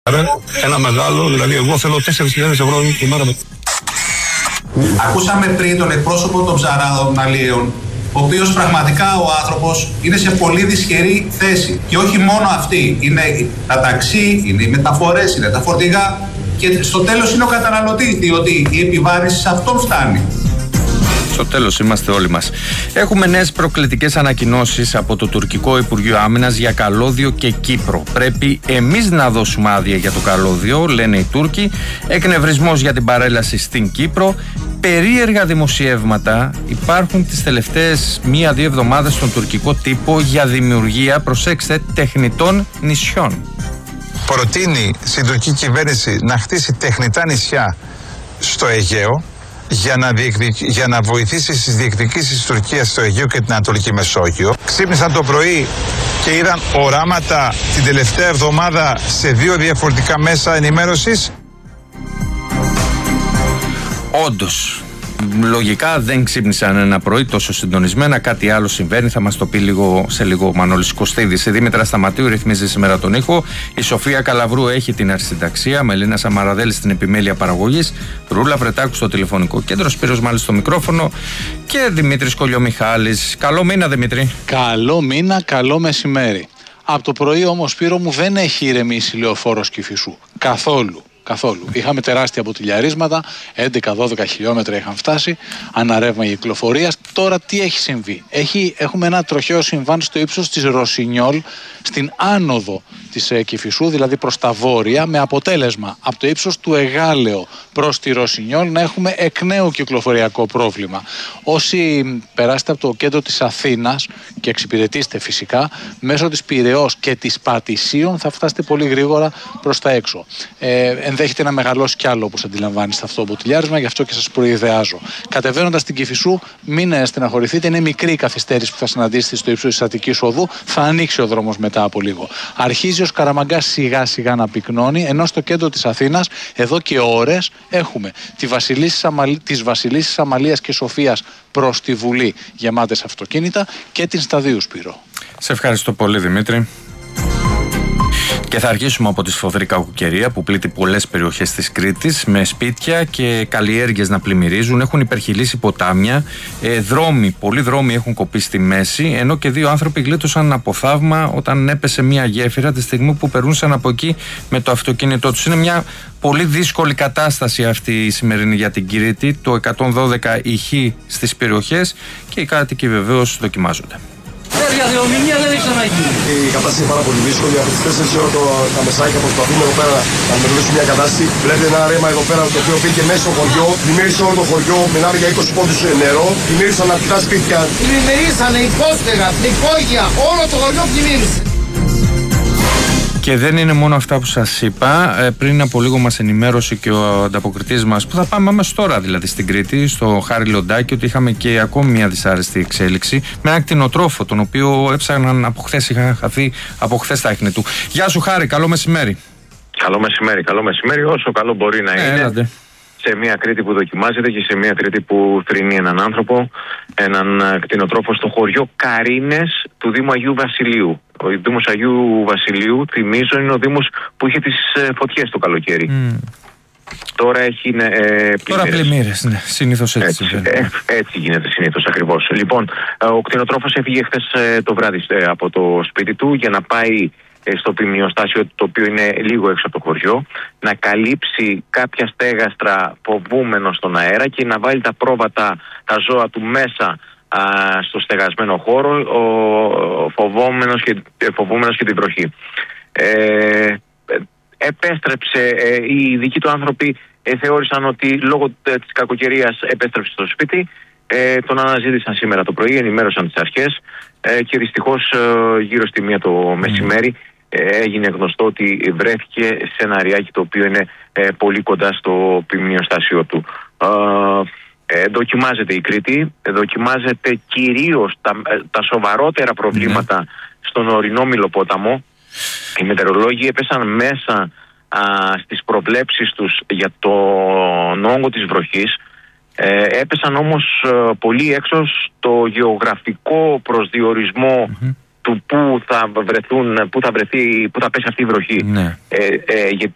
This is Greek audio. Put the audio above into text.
Ένα μεγάλο, δηλαδή εγώ θέλω 4.000 ευρώ τη μέρα. Ακούσαμε πριν τον εκπρόσωπο των ψαράδων αλλιέων, ο οποίος πραγματικά ο άνθρωπος είναι σε πολύ δυσχερή θέση. Και όχι μόνο αυτή, είναι τα ταξί, είναι οι μεταφορές, είναι τα φορτηγά και στο τέλος είναι ο καταναλωτής, διότι η επιβάρυνση σε αυτόν φτάνει. Στο τέλος είμαστε όλοι μας. Έχουμε νέες προκλητικές ανακοινώσεις από το τουρκικό Υπουργείο Άμυνας για καλώδιο και Κύπρο. Πρέπει εμείς να δώσουμε άδεια για το καλώδιο, λένε οι Τούρκοι. Εκνευρισμός για την παρέλαση στην Κύπρο. Περίεργα δημοσιεύματα υπάρχουν τις τελευταίες 1-2 εβδομάδες στον τουρκικό τύπο για δημιουργία, προσέξτε, τεχνητών νησιών. Προτείνει στην τουρκική κυβέρνηση να χτίσει τεχνητά νησιά στο Αιγαίο για να βοηθήσει στις διεκδικήσεις της Τουρκίας στο Αιγαίο και την Ανατολική Μεσόγειο. Ξύπνησαν το πρωί και είδαν οράματα την τελευταία εβδομάδα σε 2 διαφορετικά μέσα ενημέρωσης. Όντως, λογικά δεν ξύπνησαν ένα πρωί τόσο συντονισμένα. Κάτι άλλο συμβαίνει, θα μας το πει σε λίγο ο Μανώλης Κωστίδης. Η Δήμητρα Σταματίου ρυθμίζει σήμερα τον ήχο. Η Σοφία Καλαβρού έχει την αρχισυνταξία. Μελίνα Σαμαραδέλη στην επιμέλεια παραγωγής. Ρούλα Βρετάκου στο τηλεφωνικό κέντρο. Σπύρος Μάλης στο μικρόφωνο. Και Δημήτρης Κολιομιχάλης. Καλό μήνα, Δημήτρη. Καλό μήνα, καλό μεσημέρι. Από το πρωί όμως, Σπύρο μου, δεν έχει ηρεμήσει λεωφόρος Κηφισού. Καθόλου. Είχαμε τεράστια ποτηλιαρίσματα, 11-12 χιλιόμετρα είχαν φτάσει, αναρρεύμα κυκλοφορίας. Τώρα τι έχει συμβεί? Έχουμε ένα τροχαίο συμβάν στο ύψος της Ρωσινιόλ, στην άνοδο της Κηφισού, δηλαδή προς τα βόρεια, με αποτέλεσμα από το ύψος του Εγάλεο προς τη Ρωσινιόλ να έχουμε εκ νέου κυκλοφοριακό πρόβλημα. Όσοι περάσετε από το κέντρο της Αθήνας και εξυπηρετήσετε φυσικά, μέσω της Πειραιώς και της Πατησίων θα φτάσετε πολύ γρήγορα προς τα έξω. Ενδέχεται να μεγαλώσει κι άλλο, όπως αντιλαμβάνεστε, αυτό το ποτηλιάρισμα, γι' αυτό και σας προειδεάζω. Κατεβαίνοντας την Κηφισού, μην στεναχωρηθείτε, είναι μικρή η καθυστέρηση που θα συναντήσετε στο ύψος της Αττικής Οδού, θα ανοίξει ο δρόμος μετά από λίγο. Αρχίζει ο Σκαραμαγκάς σιγά σιγά να πυκνώνει, ενώ στο κέντρο της Αθήνας, εδώ και ώρες, έχουμε τις Βασιλίσσης Αμαλίας και Σοφίας προς τη Βουλή γεμάτες αυτοκίνητα και την Σταδίου, Σπύρο. Σε ευχαριστώ πολύ, Δημήτρη. Και θα αρχίσουμε από τη σφοδρή κακοκαιρία που πλήττει πολλές περιοχές της Κρήτης, με σπίτια και καλλιέργειες να πλημμυρίζουν. Έχουν υπερχειλήσει ποτάμια, πολλοί δρόμοι έχουν κοπεί στη μέση, ενώ και 2 άνθρωποι γλίτωσαν από θαύμα όταν έπεσε μια γέφυρα τη στιγμή που περνούσαν από εκεί με το αυτοκίνητό τους. Είναι μια πολύ δύσκολη κατάσταση αυτή η σημερινή για την Κρήτη. Το 112 ηχεί στις περιοχές και οι κάτοικοι βεβαίως δοκιμάζονται. Η κατάσταση είναι πάρα πολύ δύσκολη. Από τις 4 ώρα τα μεσάκια προσπαθούμε εδώ πέρα να αντιμετωπίσουμε μια κατάσταση. Βλέπετε ένα ρέμα εδώ πέρα το οποίο πήγε μέσα στο χωριό. Πλημμύρισε όλο το χωριό. Μιλάμε για 20 πόντους νερό. Πλημμύρισαν αρκετά σπίτια. Πλημμυρίσανε υπόστεγα, υπόγεια. Όλο το χωριό πλημμύρισε. Και δεν είναι μόνο αυτά που σας είπα. Πριν από λίγο μας ενημέρωσε και ο ανταποκριτής μας, που θα πάμε αμέσως τώρα δηλαδή στην Κρήτη, στο Χάρη Λοντάκη, ότι είχαμε και ακόμη μια δυσάρεστη εξέλιξη με έναν κτηνοτρόφο, τον οποίο έψαχναν από χθες, είχαν χαθεί από χθες τα ίχνη του. Γεια σου, Χάρη, καλό μεσημέρι. Καλό μεσημέρι, όσο καλό μπορεί να είναι. Έλατε. Σε μια Κρήτη που δοκιμάζεται και σε μια Κρήτη που θρηνεί έναν άνθρωπο, έναν κτηνοτρόφο στο χωριό Καρίνες του Δήμου Αγίου Βασιλείου. Ο Δήμος Αγίου Βασιλείου, θυμίζω, είναι ο Δήμος που είχε τις φωτιές το καλοκαίρι. Τώρα έχει Τώρα πλημμύρες, ναι, συνήθως έτσι. Έτσι γίνεται συνήθως ακριβώς. Λοιπόν, ο κτηνοτρόφος έφυγε χθες το βράδυ από το σπίτι του για να πάει στο πλημμυροστάσιο, το οποίο είναι λίγο έξω από το χωριό, να καλύψει κάποια στέγαστρα φοβούμενο στον αέρα και να βάλει τα πρόβατα, τα ζώα του μέσα στο στεγασμένο χώρο, φοβούμενος και την βροχή. Επέστρεψε, οι δικοί του άνθρωποι θεώρησαν ότι λόγω της κακοκαιρίας επέστρεψε στο σπίτι. Τον αναζήτησαν σήμερα το πρωί, ενημέρωσαν τις αρχές και δυστυχώς γύρω στη 1 το μεσημέρι έγινε γνωστό ότι βρέθηκε σε ένα αριάκι το οποίο είναι πολύ κοντά στο πλημμυροστάσιο του. Δοκιμάζεται η Κρήτη, δοκιμάζεται κυρίως τα σοβαρότερα προβλήματα στον ορεινό Μηλοπόταμο. Οι μετεωρολόγοι έπεσαν μέσα στις προβλέψεις τους για τον όγκο της βροχής. Έπεσαν όμως πολύ έξω στο γεωγραφικό προσδιορισμό του πού θα πέσει αυτή η βροχή.